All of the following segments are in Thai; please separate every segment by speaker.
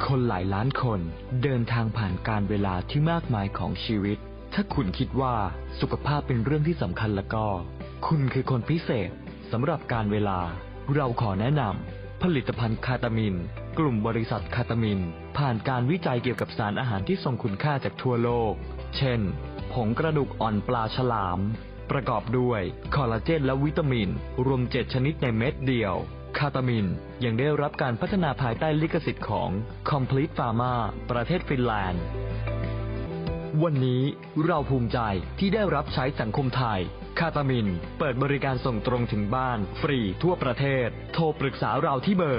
Speaker 1: คนหลายล้านคนเดินทางผ่านการเวลาที่มากมายของชีวิตถ้าคุณคิดว่าสุขภาพเป็นเรื่องที่สำคัญแล้วก็คุณคือคนพิเศษสำหรับการเวลาเราขอแนะนำผลิตภัณฑ์คาตามินกลุ่มบริษัทคาตามินผ่านการวิจัยเกี่ยวกับสารอาหารที่ทรงคุณค่าจากทั่วโลกเช่นผงกระดูกอ่อนปลาฉลามประกอบด้วยคอลลาเจนและวิตามินรวม7ชนิดในเม็ดเดียวคาตามินยังได้รับการพัฒนาภายใต้ลิขสิทธิ์ของ Complete Pharma ประเทศฟินแลนด์วันนี้เราภูมิใจที่ได้รับใช้สังคมไทยคาตามินเปิดบริการส่งตรงถึงบ้านฟรีทั่วประเทศโทรปรึกษาเราที่เบอร์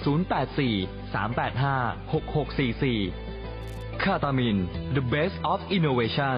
Speaker 1: 084-385-6644 คาตามิน The Best of Innovation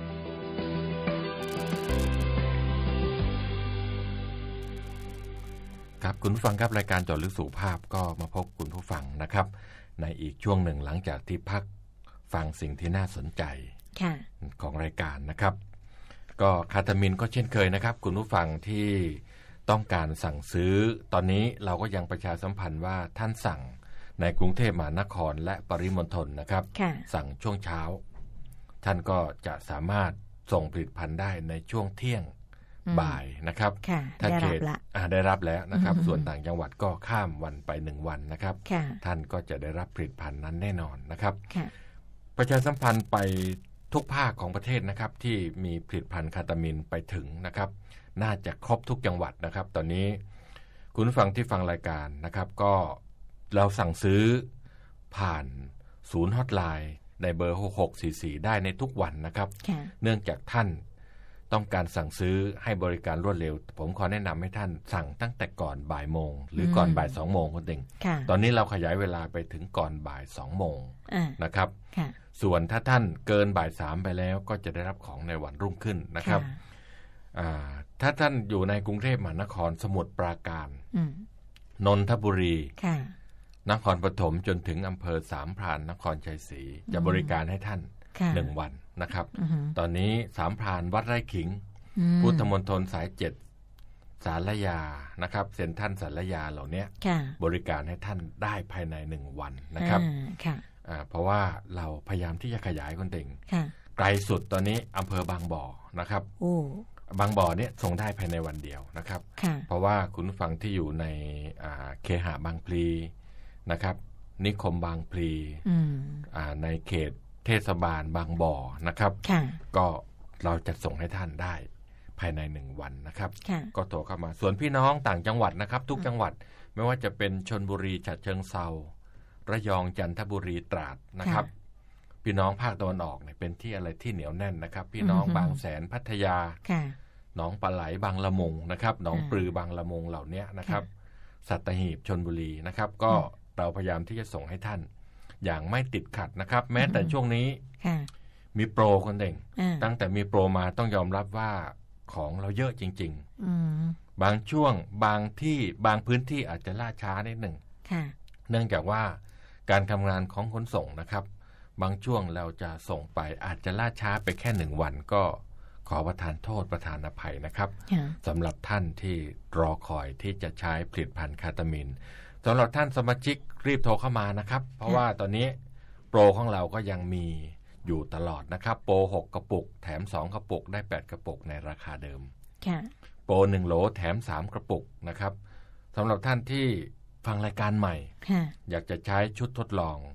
Speaker 2: ครับคุณผู้ฟังครับรายการเจาะลึกสุขภาพก็มาพบคุณผู้ฟังนะครับในอีกช่วงหนึ่งหลังจากที่พักฟังสิ่งที่น่าสนใจของรายการนะครับก็คาตามินก็เช่นเคยนะครับคุณผู้ฟังที่ต้องการสั่งซื้อตอนนี้เราก็ยังประชาสัมพันธ์ว่าท่านสั่งในกรุงเทพมหานครและปริมณฑลนะครับสั่งช่วงเช้าท่านก็จะสามารถส่งผลิตภัณฑ์ได้ในช่วงเที่ยงบ่ายนะครับถ้าเขตได้รับแล้วนะครับส่วนต่างจังหวัดก็ข้ามวันไป1วันนะครับท่านก็จะได้รับผลิตภัณฑ์นั้นแน่นอนนะครับประชาสัมพันธ์ไปทุกภาคของประเทศนะครับที่มีผลิตภัณฑ์คาตามินไปถึงนะครับน่าจะครบทุกจังหวัดนะครับตอนนี้คุณผู้ฟังที่ฟังรายการนะครับก็เราสั่งซื้อผ่านศูนย์ฮอตไลน์ในเบอร์6644ได้ในทุกวันนะครับเนื่องจากท่านต้องการสั่งซื้อให้บริการรวดเร็วผมขอแนะนำให้ท่านสั่งตั้งแต่ก่อนบ่ายโมงหรือก่อนบ่าย2โมงคุณติ่งตอนนี้เราขยายเวลาไปถึงก่อนบ่าย2โมงนะครับส่วนถ้าท่านเกินบ่าย3ไปแล้วก็จะได้รับของในวันรุ่งขึ้นนะครับถ้าท่านอยู่ในกรุงเทพมหานครสมุทรปราการนนทบุรีนครปฐมจนถึงอำเภอสามพรานนครชัยศรีจะบริการให้ท่าน1วันนะครับตอนนี้สามพรานวัดไร่ขิงพุทธมณฑลสาย7สารยานะครับเซ็นทรัลสารยาเหล่านี้บริการให้ท่านได้ภายใน1วันนะครับเพราะว่าเราพยายามที่จะขยายคนเต่งไกลสุดตอนนี้อำเภอบางบ่อนะครับบางบ่อเนี่ยส่งได้ภายในวันเดียวนะครับเพราะว่าคุณฟังที่อยู่ในเคหะบางพลีนะครับนิคมบางพลีในเขตเทศบาลบางบ่อนะครับก็เราจะส่งให้ท่านได้ภายใน1วันนะครับก็โทรเข้ามาส่วนพี่น้องต่างจังหวัดนะครับทุกจังหวัดไม่ว่าจะเป็นชลบุรีฉะเชิงเทราระยองจันทบุรีตราดนะครับพี่น้องภาคตะวันออกเนี่ยเป็นที่อะไรที่เหนียวแน่นนะครับพี่น้องบางแสนพัทยาหนองปลาไหลบางละมุงนะครับหนองปลือบางละมุงเหล่านี้นะครับสัตหีบชลบุรีนะครับก็เราพยายามที่จะส่งให้ท่านอย่างไม่ติดขัดนะครับแม้แต่ช่วงนี้มีโปรคนเด่งตั้งแต่มีโปรมาต้องยอมรับว่าของเราเยอะจริงๆบางช่วงบางที่บางพื้นที่อาจจะล่าช้านิดหนึ่งเนื่องจากว่าการทำงานของขนส่งนะครับบางช่วงเราจะส่งไปอาจจะล่าช้าไปแค่1วันก็ขอประทานโทษประทานอภัยนะครับสำหรับท่านที่รอคอยที่จะใช้ผลิตภัณฑ์คาตามินสำหรับท่านสมาชิกรีบโทรเข้ามานะครับเพราะว่าตอนนี้โปรของเราก็ยังมีอยู่ตลอดนะครับโปร6กระปุกแถม2กระปุกได้8กระปุกในราคาเดิมโปร1โหลแถม3กระปุกนะครับสำหรับท่านที่ฟังรายการใหม่อยากจะใช้ชุดทดลอง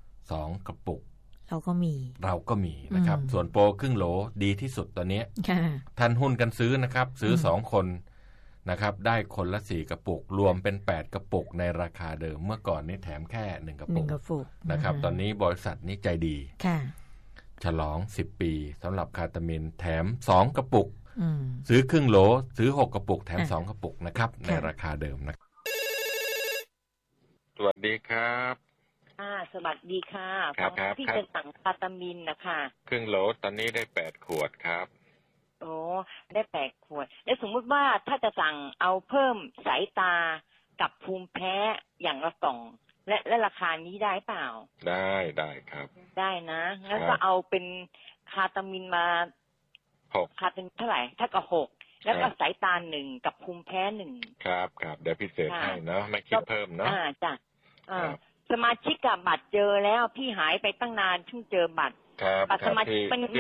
Speaker 2: 2กระปุกเราก็มีนะครับส่วนโปรครึ่งโหลดีที่สุดตอนนี้ท่านหุ้นกันซื้อนะครับซื้อ2คนนะครับได้คนละ4กระปุกรวมเป็น8กระปุกในราคาเดิมเมื่อก่อนนี้แถมแค่1กระปุกนะครับตอนนี้บริษัทนี้ใจดีฉลอง10ปีสำหรับคาตามินแถม2กระปุกซื้อครึ่งโหลซื้อ6กระปุกแถม2กระปุกนะครับในราคาเดิมนะสวัสดีครับ
Speaker 3: สวัสดีค่ะพี่จะสั่งคาตามินนะคะ
Speaker 2: ครึ่งโหลตอนนี้ได้8ขวดครับ
Speaker 3: โอ้ได้8ขวดแล้วสมมุติว่าถ้าจะสั่งเอาเพิ่มสายตากับภูมิแพ้อย่างละกล่องและราคานี้ได้เปล่า
Speaker 2: ได้ครับ
Speaker 3: ได้นะงั้นก็เอาเป็นคาตามินมา6คาตามินเท่าไหร่ถ้ากับ6แล้วก็สายตา1กับภูมิแพ้1ครับ
Speaker 2: เดี๋ยวพิเศษให้เนาะไม่คิดเพิ่มเนาะ
Speaker 3: จ้ะสมามาชิกกับบัตรเจอแล้วพี่หายไปตั้งนานเพิ่งเจอบัตรบัตรสมาชิกมัน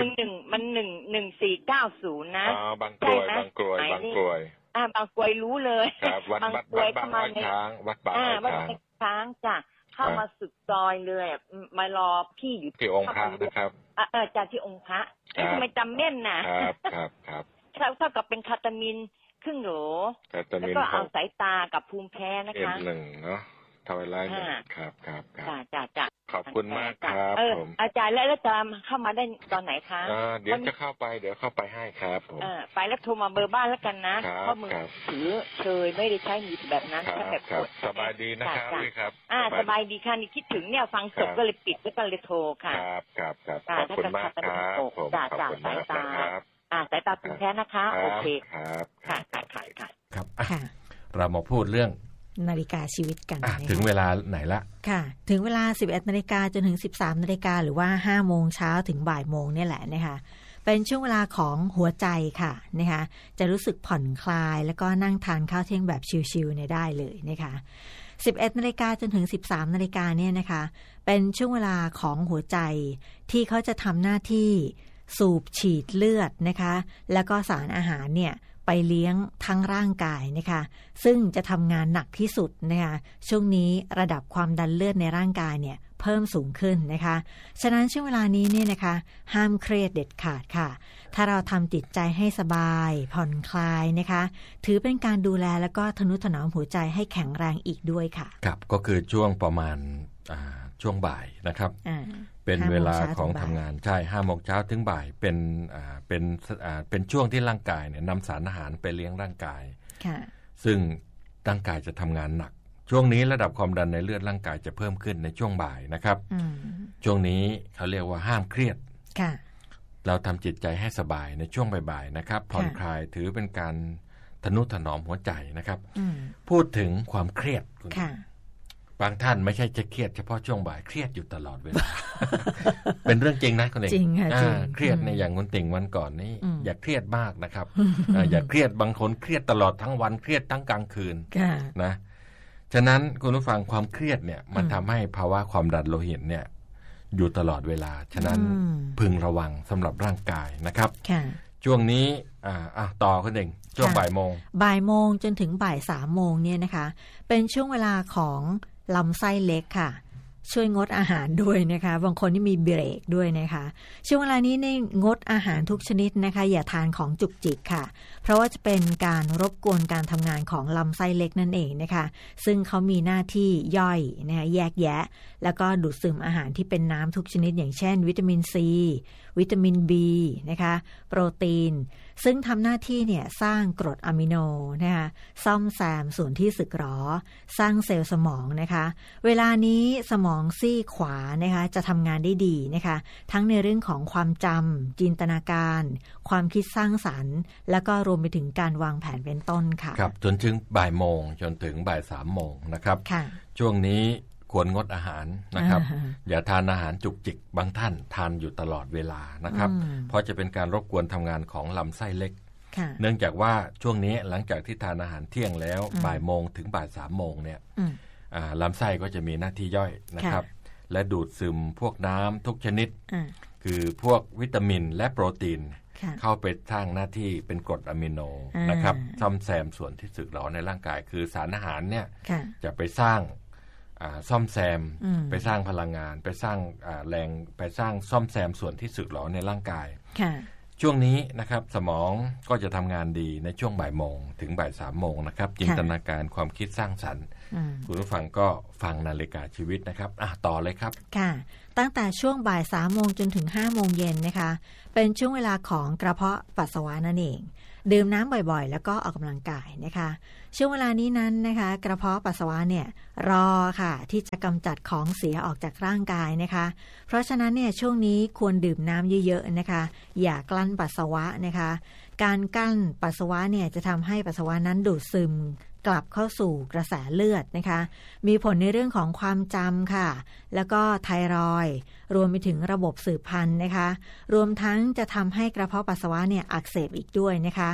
Speaker 3: 1490นะ
Speaker 2: บางกรวยบางกรวย
Speaker 3: บางกรวยรู้เลย
Speaker 2: บางกรวยเข้ามาในวัดป่า
Speaker 3: ช้างจ้ะเข้ามาสุดซอยเลยมารอพี่อยู่
Speaker 2: ที่องค์พระนะครับ
Speaker 3: จากที่องค์พระทำไมจำแม่นนะครับเท่ากับเป็นคาตามินครึ่งโหลแล้วก็เอาสายตากับภูมิแพ้นะคะ
Speaker 2: 1เนาะทวายไลน์ครับ
Speaker 3: จ้ะ
Speaker 2: ขอบคุณมากครับผม
Speaker 3: อาจารย์แล้วจะเข้ามาได้ตอนไหนคะ
Speaker 2: เดี๋ยวจะเข้าไปให้ครับผม
Speaker 3: ไปแล้วโทรมาเบอร์บ้านแล้วกันนะเพราะมือถือเคยไม่ได้ใช้มือแบบนั้นแค่แบบ
Speaker 2: สบายดีนะครับพี่ครับ
Speaker 3: สบายดีค่ะนี่คิดถึงเนี่ยฟังจบก็เลยปิดแล้วก็เลยโทรค่ะ
Speaker 2: ครับขอบคุณมากครับผมขอบคุณมากครับ
Speaker 3: สายตาภูมิแพ้นะคะโอเค
Speaker 2: ครับ
Speaker 3: ครับ
Speaker 2: เรามาพูดเรื่อง
Speaker 4: นาฬิกาชีวิตกัน
Speaker 2: ถึงเวลาไหนละ
Speaker 4: ค่ะถึงเวลา 11 นาฬิกาจนถึง 13 นาฬิกาหรือว่า 5 โมงเช้าถึงบ่ายโมงเนี่ยแหละนะคะเป็นช่วงเวลาของหัวใจค่ะนะคะจะรู้สึกผ่อนคลายแล้วก็นั่งทานข้าวเที่ยงแบบชิลๆเนี่ยได้เลยนะคะ11 นาฬิกาจนถึง 13 นาฬิกาเนี่ยนะคะเป็นช่วงเวลาของหัวใจที่เขาจะทำหน้าที่สูบฉีดเลือดนะคะแล้วก็สารอาหารเนี่ยไปเลี้ยงทั้งร่างกายนะคะซึ่งจะทำงานหนักที่สุดนะคะช่วงนี้ระดับความดันเลือดในร่างกายเนี่ยเพิ่มสูงขึ้นนะคะฉะนั้นช่วงเวลานี้เนี่ยนะคะห้ามเครียดเด็ดขาดค่ะถ้าเราทำจิตใจให้สบายผ่อนคลายนะคะถือเป็นการดูแลแล้วก็ทนุถนอมหัวใจให้แข็งแรงอีกด้วยค่ะ
Speaker 2: ครับก็คือช่วงประมาณช่วงบ่ายนะครับเป็นเวลาของทำงานใช่5 โมงเช้าถึงบ่ายเป็นช่วงที่ร่างกายเนี่ยนำสารอาหารไปเลี้ยงร่างกายซึ่งร่างกายจะทำงานหนักช่วงนี้ระดับความดันในเลือดร่างกายจะเพิ่มขึ้นในช่วงบ่ายนะครับช่วงนี้เขาเรียกว่าห้ามเครียดเราทำจิตใจให้สบายในช่วงบ่ายๆนะครับผ่อนคลายถือเป็นการทนุถนอมหัวใจนะครับพูดถึงความเครียดบางท่านไม่ใช่จะเครียดเฉพาะช่วงบ่ายเครียดอยู่ตลอดเวลา เป็นเรื่องจริงนะคุณเอง
Speaker 4: จริงค่ะ
Speaker 2: เครียดในอย่างคุณติ่งวันก่อนนี่อย่าเครียดมากนะครับอย่าเครียดบางคนเครียดตลอดทั้งวันเครียดทั้งกลางคืนนะฉะนั้นคุณผู้ฟังความเครียดเนี่ยมันทำให้ภาวะความดันโลหิตเนี่ยอยู่ตลอดเวลาฉะนั้นพึงระวังสำหรับร่างกายนะครับช่วงนี้ต่อคุณเองช่วงบ่ายโมง
Speaker 4: จนถึงบ่าย 3 โมงเนี่ยนะคะเป็นช่วงเวลาของลำไส้เล็กค่ะช่วยงดอาหารด้วยนะคะบางคนที่มีเบรกด้วยนะคะช่วงเวลานี้ในงดอาหารทุกชนิดนะคะอย่าทานของจุกจิกค่ะเพราะว่าจะเป็นการรบกวนการทำงานของลำไส้เล็กนั่นเองนะคะซึ่งเขามีหน้าที่ย่อยนะคะแยกแยะแล้วก็ดูดซึมอาหารที่เป็นน้ำทุกชนิดอย่างเช่นวิตามินซีวิตามิน B นะคะโปรตีนซึ่งทำหน้าที่เนี่ยสร้างกรดอะมิโนนะคะซ่อมแซมส่วนที่สึกหรอสร้างเซลล์สมองนะคะเวลานี้สมองซีกขวานะคะจะทำงานได้ดีนะคะทั้งในเรื่องของความจำจินตนาการความคิดสร้างสรรค์แล้วก็รวมไปถึงการวางแผนเป็นต้นค่ะ
Speaker 2: ครับจนถึงบ่ายโมงจนถึงบ่าย 3 โมงนะครับช่วงนี้ควรงดอาหารนะครับอย่าทานอาหารจุกจิกบางท่านทานอยู่ตลอดเวลานะครับเพราะจะเป็นการรบกวนทำงานของลำไส้เล็กเนื่องจากว่าช่วงนี้หลังจากที่ทานอาหารเที่ยงแล้วบ่ายโมงถึงบ่าย 3 โมงเนี่ยลำไส้ก็จะมีหน้าที่ย่อยนะครับและดูดซึมพวกน้ำทุกชนิดคือพวกวิตามินและโปรตีนเข้าไปสร้างหน้าที่เป็นกรดอะมิโนนะครับซ่อมแซมส่วนที่สึกหรอในร่างกายคือสารอาหารเนี่ยจะไปสร้างซ่อมแซมไปสร้างพลังงานไปสร้างแรงไปสร้างซ่อมแซมส่วนที่สึกหรอในร่างกายช่วงนี้นะครับสมองก็จะทำงานดีในช่วงบ่ายโมงถึงบ่าย 3 โมงนะครับจินตนาการความคิดสร้างสรรค์คุณผู้ฟังก็ฟังนาฬิกาชีวิตนะครับต่อเลยครับ
Speaker 4: ค่ะตั้งแต่ช่วงบ่าย 3 โมงจนถึง 5 โมงเย็นนะคะเป็นช่วงเวลาของกระเพาะปัสสาวะนั่นเองดื่มน้ำบ่อยๆแล้วก็ออกกำลังกายนะคะช่วงเวลานี้นั้นนะคะกระเพาะปัสสาวะเนี่ยรอค่ะที่จะกำจัดของเสียออกจากร่างกายนะคะเพราะฉะนั้นเนี่ยช่วงนี้ควรดื่มน้ำเยอะๆนะคะอย่ากลั้นปัสสาวะนะคะการกลั้นปัสสาวะเนี่ยจะทำให้ปัสสาวะนั้นดูดซึมกลับเข้าสู่กระแสเลือดนะคะมีผลในเรื่องของความจำค่ะแล้วก็ไทรอยด์รวมไปถึงระบบสืบพันธุ์นะคะรวมทั้งจะทำให้กระเพาะปัสสาวะเนี่ยอักเสบอีกด้วยนะคะ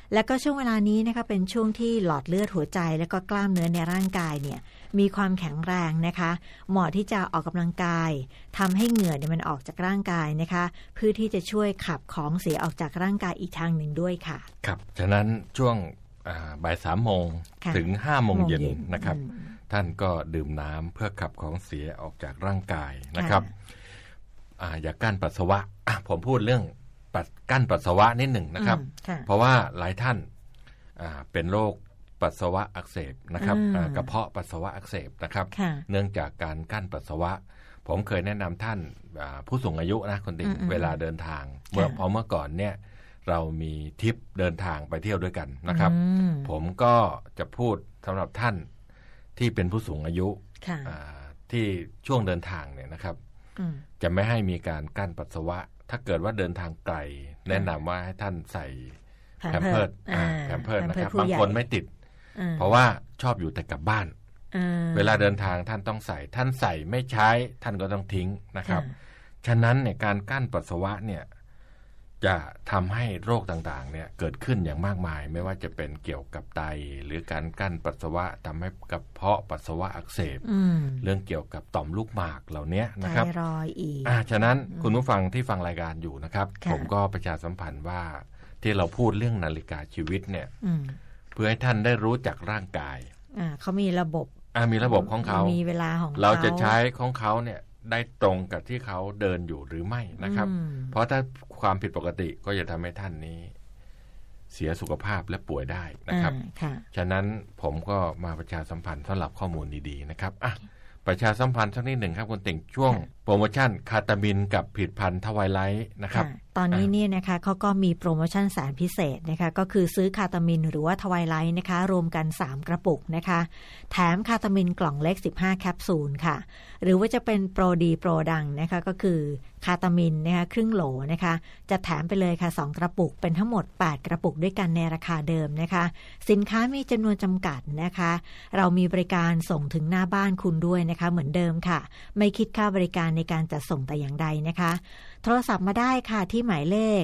Speaker 4: แล้วก็ช่วงเวลานี้นะคะเป็นช่วงที่หลอดเลือดหัวใจและก็กล้ามเนื้อในร่างกายเนี่ยมีความแข็งแรงนะคะเหมาะที่จะออกกำลังกายทำให้เหงื่อเนี่ยมันออกจากร่างกายนะคะเพื่อที่จะช่วยขับของเสียออกจากร่างกายอีกทางหนึ่งด้วยค่ะ
Speaker 2: ครับฉะนั้นช่วงบ่าย 3 โมงถึง 5 โมงเย็นนะครับท่านก็ดื่มน้ำเพื่อขับของเสียออกจากร่างกายนะครับอย่ากั้นปัสสาวะผมพูดเรื่องกั้นปัสสาวะนิดหนึ่งนะครับเพราะว่าหลายท่านเป็นโรคปัสสาวะอักเสบนะครับกระเพาะปัสสาวะอักเสบนะครับเนื่องจากการกั้นปัสสาวะผมเคยแนะนำท่านผู้สูงอายุนะคนติ่งเวลาเดินทางเมื่อก่อนเนี่ยเรามีทริปเดินทางไปเที่ยวด้วยกันนะครับผมก็จะพูดสำหรับท่านที่เป็นผู้สูงอายุที่ช่วงเดินทางเนี่ยนะครับจะไม่ให้มีการกั้นปัสสาวะถ้าเกิดว่าเดินทางไกลแนะนำว่าให้ท่านใส่แพมเพิร์สนะครับบางคนไม่ติดเพราะว่าชอบอยู่แต่กับบ้านเวลาเดินทางท่านต้องใส่ท่านใส่ไม่ใช้ท่านก็ต้องทิ้งนะครับฉะนั้นเนี่ยการกั้นปัสสาวะเนี่ยจะทำให้โรคต่างๆเนี่ยเกิดขึ้นอย่างมากมายไม่ว่าจะเป็นเกี่ยวกับไตหรือการกั้นปัสสาวะทำให้กระเพาะปัสสาวะอักเสบเรื่องเกี่ยวกับต่อมลูกหมากเหล่านี้นะครับ
Speaker 4: ไทรอยด์อีก
Speaker 2: ฉะนั้นคุณผู้ฟังที่ฟังรายการอยู่นะครับผมก็ประชาสัมพันธ์ว่าที่เราพูดเรื่องนาฬิกาชีวิตเนี่ยเพื่อให้ท่านได้รู้จักร่างกาย
Speaker 4: เขามีระบบ
Speaker 2: มีระบบของเขา
Speaker 4: มีเวลาของ
Speaker 2: เราจะใช้ของเขาเนี่ยได้ตรงกับที่เขาเดินอยู่หรือไม่นะครับเพราะถ้าความผิดปกติก็จะทำให้ท่านนี้เสียสุขภาพและป่วยได้นะครับฉะนั้นผมก็มาประชาสัมพันธ์สำหรับข้อมูลดีๆนะครับประชาสัมพันธ์สักนิดหนึ่งครับคุณติ่งช่วงโปรโมชั่นคาตามินกับผลิตภัณฑ์ทวายไลท์นะครับ
Speaker 4: ตอนนี้เนี่ยนะคะเขาก็มีโปรโมชั่นแสนพิเศษนะคะก็คือซื้อคาตามินหรือว่าทวายไลท์นะคะรวมกัน3กระปุกนะคะแถมคาตามินกล่องเล็ก15แคปซูลค่ะหรือว่าจะเป็นโปรดีโปรดังนะคะก็คือคาตามินนะคะครึ่งโหลนะคะจะแถมไปเลยค่ะ2กระปุกเป็นทั้งหมด8กระปุกด้วยกันในราคาเดิมนะคะสินค้ามีจำนวนจำกัดนะคะเรามีบริการส่งถึงหน้าบ้านคุณด้วยนะคะเหมือนเดิมค่ะไม่คิดค่าบริการในการจัดส่งแต่อย่างใดนะคะโทรศัพท์มาได้ค่ะที่หมายเลข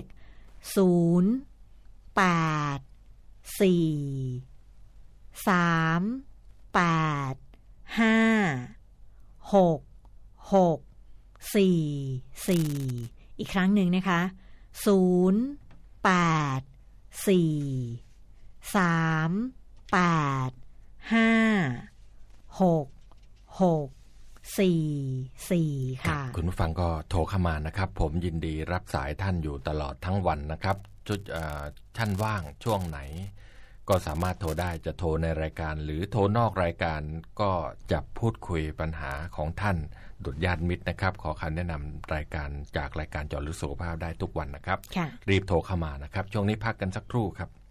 Speaker 4: 0843856644อีกครั้งหนึ่งนะคะ0843856644ค่ะ
Speaker 2: คุณผู้ฟังก็โทรเข้ามานะครับผมยินดีรับสายท่านอยู่ตลอดทั้งวันนะครับท่านว่างช่วงไหนก็สามารถโทรได้จะโทรในรายการหรือโทรนอกรายการก็จะพูดคุยปัญหาของท่านดุจญาติมิตรนะครับขอคำแนะนำรายการจากรายการเจาะลึกสุขภาพได้ทุกวันนะครับรีบโทรเข้ามานะครับช่วงนี้พักกันสักครู่ครับ